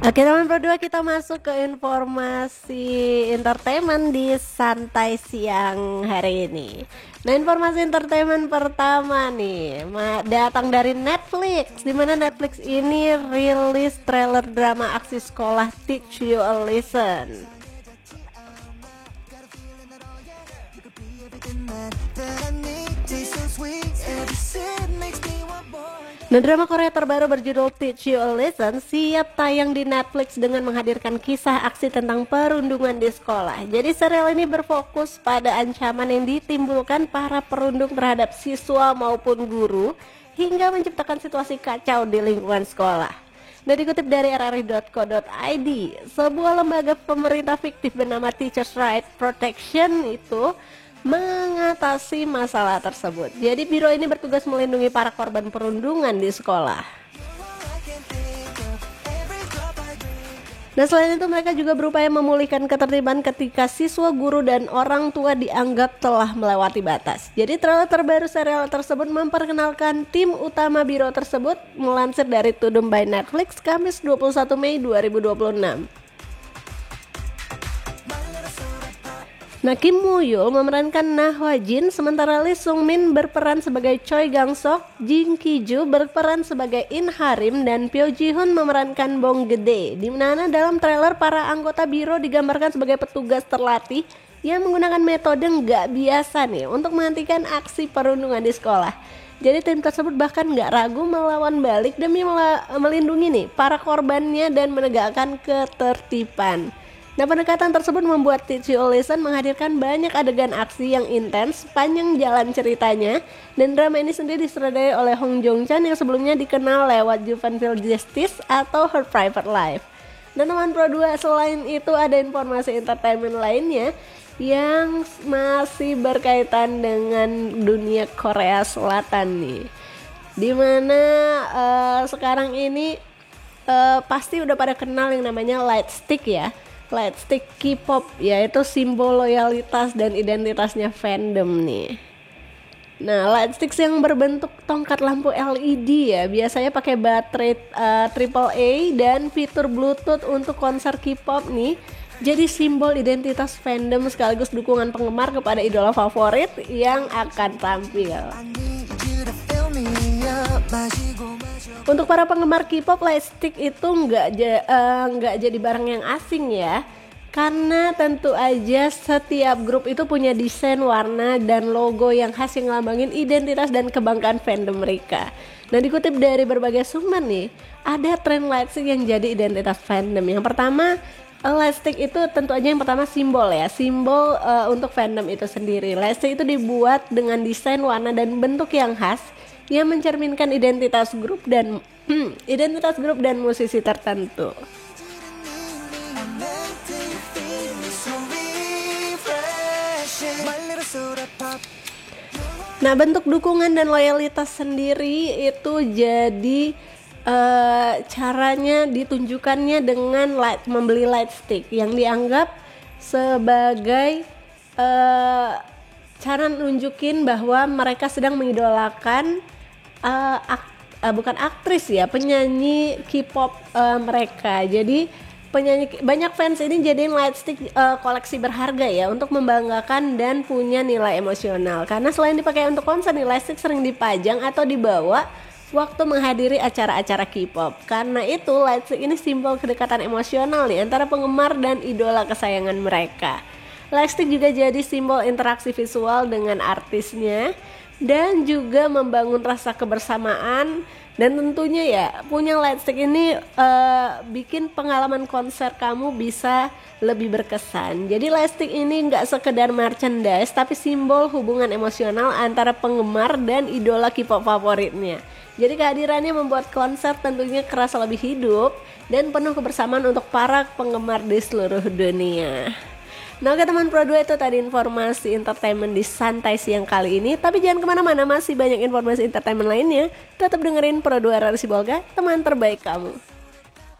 Oke teman berdua, kita masuk ke informasi entertainment di santai siang hari ini. Nah, informasi entertainment pertama nih datang dari Netflix, di mana Netflix ini rilis trailer drama aksi sekolah Teach You a Lesson. Nah, drama Korea terbaru berjudul Teach You a Lesson siap tayang di Netflix dengan menghadirkan kisah aksi tentang perundungan di sekolah. Jadi serial ini berfokus pada ancaman yang ditimbulkan para perundung terhadap siswa maupun guru hingga menciptakan situasi kacau di lingkungan sekolah. Nah, dikutip dari rri.co.id, sebuah lembaga pemerintah fiktif bernama Teachers Right Protection itu mengatasi masalah tersebut. Jadi biro ini bertugas melindungi para korban perundungan di sekolah. Nah, selain itu mereka juga berupaya memulihkan ketertiban ketika siswa, guru, dan orang tua dianggap telah melewati batas. Jadi trailer terbaru serial tersebut memperkenalkan tim utama biro tersebut, melansir dari Tudum by Netflix Kamis 21 Mei 2026. Nah, Kim Moo-yul memerankan Na Hwa-jin, sementara Lee Sung-min berperan sebagai Choi Gang-sok, Jin Ki-ju berperan sebagai In Harim, dan Pyo Ji-hoon memerankan Bong Gede. Di mana dalam trailer para anggota biro digambarkan sebagai petugas terlatih yang menggunakan metode nggak biasa nih untuk menghentikan aksi perundungan di sekolah. Jadi tim tersebut bahkan nggak ragu melawan balik demi melindungi nih para korbannya dan menegakkan ketertiban. Nah, pendekatan tersebut membuat Teach You a Lesson menghadirkan banyak adegan aksi yang intens sepanjang jalan ceritanya, dan drama ini sendiri disutradarai oleh Hong Jong-chan yang sebelumnya dikenal lewat Juvenile Justice atau Her Private Life. Dan teman Pro 2, selain itu ada informasi entertainment lainnya yang masih berkaitan dengan dunia Korea Selatan nih, dimana sekarang ini pasti udah pada kenal yang namanya Lightstick ya. Lightstick K-pop, yaitu simbol loyalitas dan identitasnya fandom nih. Nah, lightsticks yang berbentuk tongkat lampu LED ya, biasanya pakai baterai AAA dan fitur Bluetooth untuk konser K-pop nih. Jadi simbol identitas fandom sekaligus dukungan penggemar kepada idola favorit yang akan tampil. Untuk para penggemar K-pop, lightstick itu nggak jadi barang yang asing ya, karena tentu aja setiap grup itu punya desain, warna, dan logo yang khas yang ngelambangin identitas dan kebanggaan fandom mereka. Nah, dikutip dari berbagai sumber nih, ada tren lightstick yang jadi identitas fandom. Yang pertama, lightstick itu tentu aja yang pertama simbol ya, simbol untuk fandom itu sendiri. Lightstick itu dibuat dengan desain, warna, dan bentuk yang khas yang mencerminkan identitas grup dan musisi tertentu. Nah, bentuk dukungan dan loyalitas sendiri itu jadi caranya ditunjukkannya dengan membeli lightstick yang dianggap sebagai cara nunjukin bahwa mereka sedang mengidolakan bukan aktris ya, penyanyi K-pop mereka. Jadi banyak fans ini jadiin lightstick koleksi berharga ya, untuk membanggakan dan punya nilai emosional. Karena selain dipakai untuk konser, nih lightstick sering dipajang atau dibawa waktu menghadiri acara-acara K-pop. Karena itu lightstick ini simbol kedekatan emosional nih antara penggemar dan idola kesayangan mereka. Lightstick juga jadi simbol interaksi visual dengan artisnya dan juga membangun rasa kebersamaan, dan tentunya ya punya lightstick ini bikin pengalaman konser kamu bisa lebih berkesan. Jadi lightstick ini nggak sekedar merchandise tapi simbol hubungan emosional antara penggemar dan idola K-pop favoritnya. Jadi kehadirannya membuat konser tentunya kerasa lebih hidup dan penuh kebersamaan untuk para penggemar di seluruh dunia. Nah, oke teman Pro 2, itu tadi informasi entertainment di santai siang kali ini. Tapi jangan kemana-mana, masih banyak informasi entertainment lainnya. Tetap dengerin Pro 2 Rarsi Bolga, teman terbaik kamu.